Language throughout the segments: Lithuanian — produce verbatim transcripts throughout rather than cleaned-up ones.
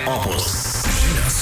Opus žinios.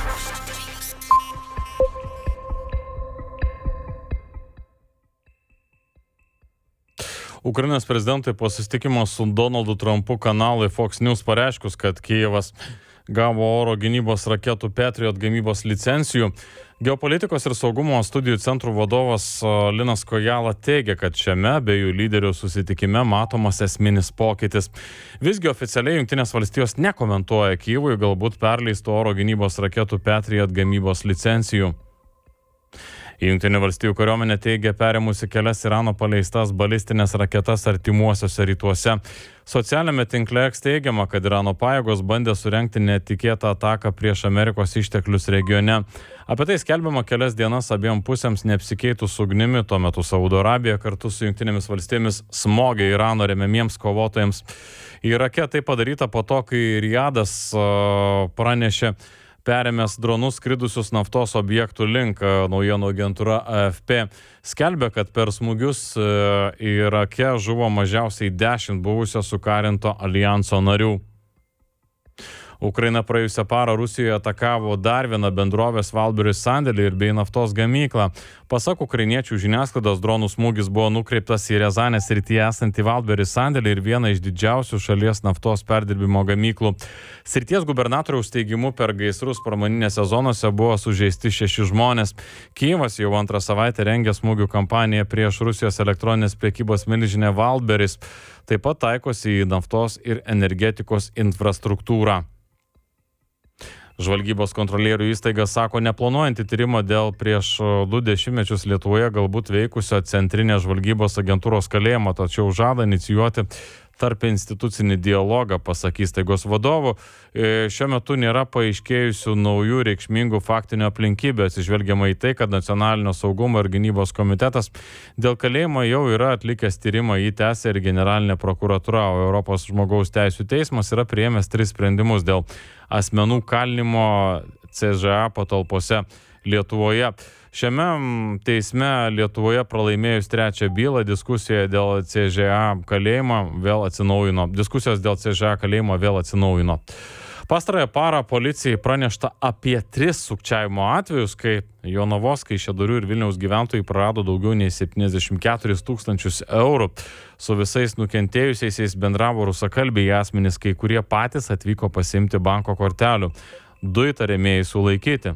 Ukrainos prezidentui po susitikimo su Donaldu Trumpu kanalui Fox News pareiškus, kad Kijevas gavo oro gynybos raketų Patriot gamybos licencijų. Geopolitikos ir saugumo studijų centrų vadovas Linas Kojala teigia, kad šiame abiejų lyderių susitikime matomas esminis pokytis. Visgi oficialiai Jungtinės valstijos nekomentuoja Kijevui galbūt perleistų oro gynybos raketų Patriot gamybos licencijų. Jungtinių valstijų kariuomenė teigia perėmusi kelias Irano paleistas balistinės raketas artimuosiuose rytuose. Socialinėme tinkle X teigiama, kad Irano pajėgos bandė surengti netikėtą ataką prieš Amerikos išteklius regione. Apie tai skelbiama kelias dienas abiem pusėms neapsikeitus ugnimi. Tuo metu Saudo Arabija kartu su Jungtinėmis valstijomis smogė Irano remiamiems kovotojams. Irake tai padaryta po to, kai Rijadas uh, pranešė perėmęs dronus skridusius naftos objektų link. Naujienų agentūra A F P skelbia, kad per smūgius Irake žuvo mažiausiai dešimt buvusio sukarinto alijanso narių. Ukraina praėjusią parą Rusijoje atakavo dar vieną bendrovės Wildberries sandėlį ir bei naftos gamyklą. Pasak ukrainiečių žiniasklaidos, dronų smūgis buvo nukreiptas į Riazanės srityje esantį Wildberries sandėlį ir vieną iš didžiausių šalies naftos perdirbimo gamyklų. Srities gubernatoriaus teigimu per gaisrus pramoninėse zonose buvo sužeisti šeši žmonės. Kijevas jau antrą savaitę rengia smūgių kampaniją prieš Rusijos elektroninės prekybos milžinę Wildberries. Taip pat taikosi į naftos ir energetikos infrastruktūrą. Žvalgybos kontrolierių įstaiga sako neplanuojantį tyrimą dėl prieš du dešimtmečius Lietuvoje galbūt veikusio centrinės žvalgybos agentūros kalėjimo, tačiau žada inicijuoti tarp institucinį dialogą, pasak įstaigos vadovų. Šiuo metu nėra paaiškėjusių naujų reikšmingų faktinių aplinkybių, atsižvelgiama į tai, kad Nacionalinio saugumo ir gynybos komitetas dėl kalėjimo jau yra atlikęs tyrimą, jį tęsia ir generalinė prokuratūra, o Europos žmogaus teisių teismas yra priėmęs tris sprendimus dėl asmenų kalinimo C Ž A patalpose Lietuvoje. Šiame teisme Lietuvoje pralaimėjus trečią bylą diskusijoje dėl C Ž A kalėjimo vėl atsinaujino. Diskusijos dėl C Ž A kalėjimo vėl atsinaujino. Pastarąją parą policijai pranešta apie tris sukčiavimo atvejus, kai Jonavos, Kaišiadorių ir Vilniaus gyventojai prarado daugiau nei septyniasdešimt keturis tūkstančius eurų. Su visais nukentėjusiais bendravo rusakalbiai asmenys, kai kurie patys atvyko pasiimti banko kortelių. Du įtariamieji sulaikyti.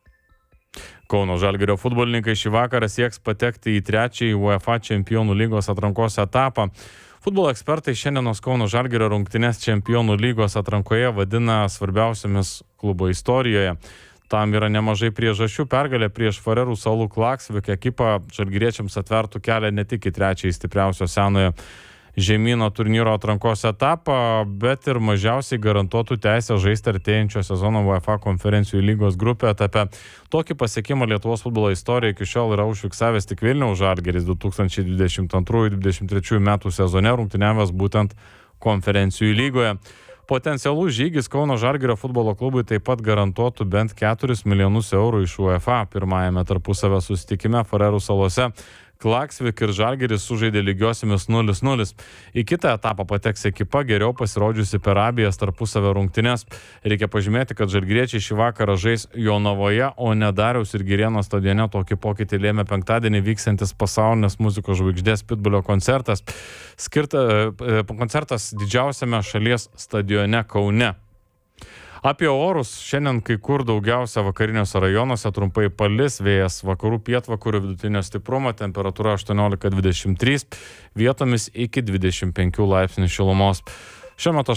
Kauno Žalgirio futbolininkai šį vakarą sieks patekti į trečiąjį UEFA Čempionų lygos atrankos etapą. Futbolo ekspertai šiandienos Kauno Žalgirio rungtynes Čempionų lygos atrankoje vadina svarbiausiamis klubo istorijoje. Tam yra nemažai priežasčių. Pergalė prieš Farerų salų Klaksvik ekipą žalgiriečiams atvertų kelią ne tik į trečiąjį stipriausio senojo žemyno turnyro atrankos etapą, bet ir mažiausiai garantuotų teisę žaisti artėjančio sezono UEFA konferencijų lygos grupė etape. Tokį pasiekimą Lietuvos futbolo istorija iki šiol yra užfiksavęs tik Vilniaus Žalgiris du tūkstančiai dvidešimt antrų dvidešimt trečių metų sezone, rungtyniavęs būtent konferencijų lygoje. Potencialus žygis Kauno Žalgirio futbolo klubui taip pat garantuotų bent keturis milijonus eurų iš UEFA. Pirmajame tarpusavio susitikime Farerų salose Klaksvik ir Žalgiris sužaidė lygiosiamis nulis nulis. Į kitą etapą pateks ekipa geriau pasirodžiusi per abiejas tarpusavio rungtynes. Reikia pažymėti, kad žalgiriečiai šį vakarą žais Jonavoje, o ne Dariaus ir Girėno stadione. Tokį pokytį lėmė penktadienį vykstantis pasaulinės muzikos žvaigždės Pitbulio koncertas. Skirta, koncertas didžiausiame šalies stadione Kaune. Apie orus šiandien kai kur daugiausia vakariniuose rajonuose trumpai palis, vėjas vakarų pietvakarių vidutinio stiprumo, temperatūra aštuoniolika dvidešimt trys, vietomis iki dvidešimt penkių laipsnių šilumos. Šiuo metu